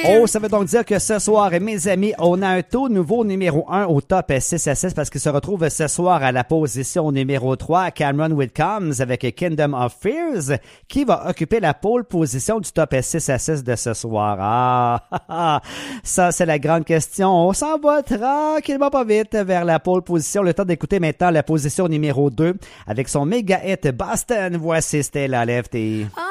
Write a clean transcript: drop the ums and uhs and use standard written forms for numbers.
Oh, ça veut donc dire que ce soir, mes amis, on a un tout nouveau numéro 1 au top 6 à 6 parce qu'il se retrouve ce soir à la position numéro 3, Cameron Whitcombs avec Kingdom of Fears, qui va occuper la pole position du top 6 à 6 de ce soir. Ah, ça c'est la grande question. On s'en va tranquillement pas vite vers la pole position. Le temps d'écouter maintenant la position numéro 2 avec son méga hit Boston. Voici Stella Lefty.